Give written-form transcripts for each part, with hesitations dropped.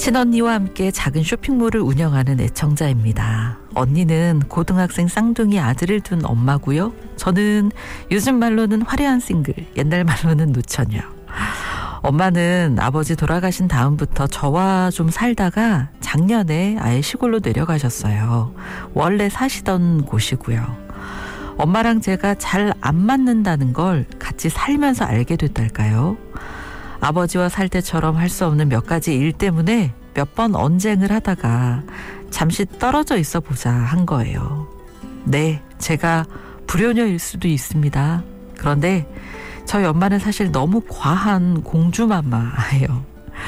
친언니와 함께 작은 쇼핑몰을 운영하는 애청자입니다. 언니는 고등학생 쌍둥이 아들을 둔 엄마고요. 저는 요즘 말로는 화려한 싱글, 옛날 말로는 노처녀. 엄마는 아버지 돌아가신 다음부터 저와 좀 살다가 작년에 아예 시골로 내려가셨어요. 원래 사시던 곳이고요. 엄마랑 제가 잘 안 맞는다는 걸 같이 살면서 알게 됐달까요? 아버지와 살 때처럼 할 수 없는 몇 가지 일 때문에 몇 번 언쟁을 하다가 잠시 떨어져 있어 보자 한 거예요. 네, 제가 불효녀일 수도 있습니다. 그런데 저희 엄마는 사실 너무 과한 공주마마예요.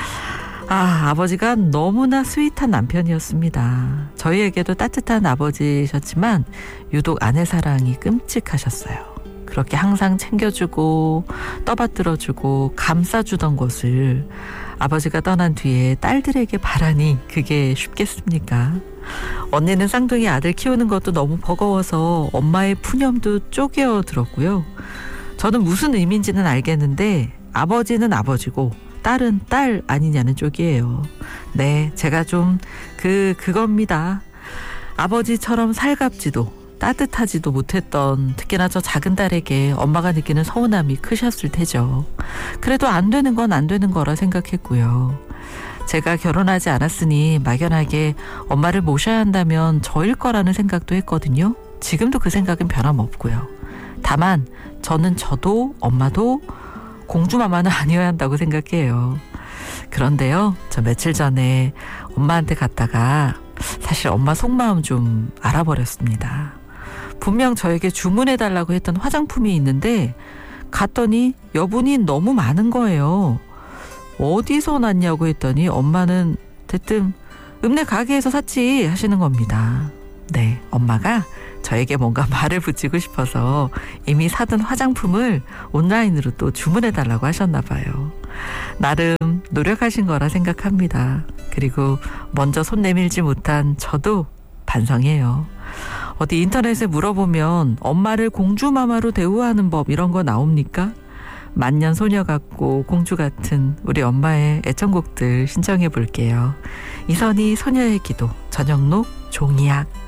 아버지가 너무나 스윗한 남편이었습니다. 저희에게도 따뜻한 아버지셨지만 유독 아내 사랑이 끔찍하셨어요. 그렇게 항상 챙겨주고 떠받들어주고 감싸주던 것을 아버지가 떠난 뒤에 딸들에게 바라니 그게 쉽겠습니까? 언니는 쌍둥이 아들 키우는 것도 너무 버거워서 엄마의 푸념도 쪼개어 들었고요. 저는 무슨 의미인지는 알겠는데 아버지는 아버지고 딸은 딸 아니냐는 쪽이에요. 네, 제가 좀 그겁니다. 아버지처럼 살갑지도 따뜻하지도 못했던 특히나 저 작은 딸에게 엄마가 느끼는 서운함이 크셨을 테죠. 그래도 안 되는 건 안 되는 거라 생각했고요. 제가 결혼하지 않았으니 막연하게 엄마를 모셔야 한다면 저일 거라는 생각도 했거든요. 지금도 그 생각은 변함없고요. 다만 저는 저도 엄마도 공주마마는 아니어야 한다고 생각해요. 그런데요, 저 며칠 전에 엄마한테 갔다가 사실 엄마 속마음 좀 알아버렸습니다. 분명 저에게 주문해달라고 했던 화장품이 있는데 갔더니 여분이 너무 많은 거예요. 어디서 났냐고 했더니 엄마는 대뜸 읍내 가게에서 샀지 하시는 겁니다. 네, 엄마가 저에게 뭔가 말을 붙이고 싶어서 이미 사둔 화장품을 온라인으로 또 주문해달라고 하셨나 봐요. 나름 노력하신 거라 생각합니다. 그리고 먼저 손 내밀지 못한 저도 반성해요. 어디 인터넷에 물어보면 엄마를 공주마마로 대우하는 법 이런 거 나옵니까? 만년 소녀 같고 공주 같은 우리 엄마의 애청곡들 신청해 볼게요. 이선희 소녀의 기도, 전영록 종이약.